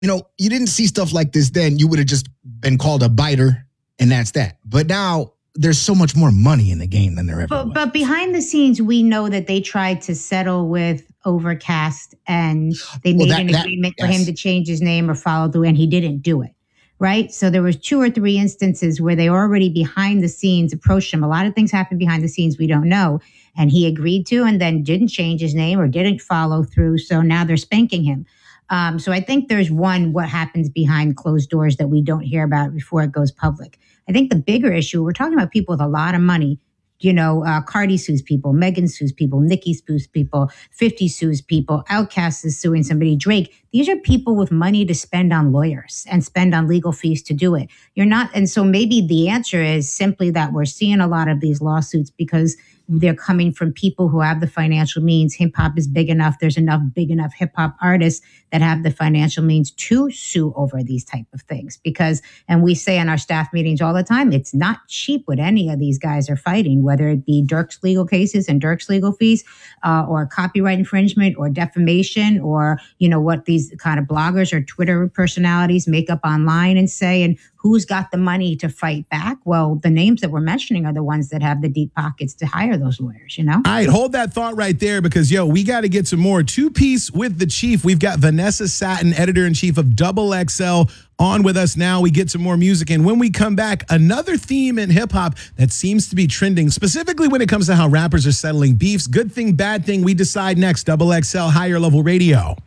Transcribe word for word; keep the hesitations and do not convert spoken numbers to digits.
you know, you didn't see stuff like this then. You would have just been called a biter, and that's that. But now there's so much more money in the game than there ever but, was. But behind the scenes, we know that they tried to settle with Overcast, and they Well, made that- an that- agreement yes. for him to change his name or follow through, and he didn't do it. Right. So there was two or three instances where they already behind the scenes approached him. A lot of things happen behind the scenes we don't know. And he agreed to and then didn't change his name or didn't follow through. So now they're spanking him. Um, so I think there's one, what happens behind closed doors that we don't hear about before it goes public. I think the bigger issue, we're talking about people with a lot of money. You know, uh, Cardi sues people, Megan sues people, Nicki sues people, fifty sues people, Outkast is suing somebody, Drake. These are people with money to spend on lawyers and spend on legal fees to do it. You're not, and so maybe the answer is simply that we're seeing a lot of these lawsuits because they're coming from people who have the financial means. Hip hop is big enough. There's enough big enough hip hop artists that have the financial means to sue over these type of things. Because, and we say in our staff meetings all the time, it's not cheap what any of these guys are fighting, whether it be Dirk's legal cases and Dirk's legal fees, uh, or copyright infringement or defamation, or, you know, what these kind of bloggers or Twitter personalities make up online and say, and who's got the money to fight back? Well, the names that we're mentioning are the ones that have the deep pockets to hire those lawyers, you know? All right, hold that thought right there because, yo, we got to get some more two-piece with the chief. We've got Vanessa Satin, editor-in-chief of Double X L, on with us now. We get some more music. And when we come back, another theme in hip-hop that seems to be trending, specifically when it comes to how rappers are settling beefs. Good thing, bad thing, we decide next. Double X L, Higher Level Radio.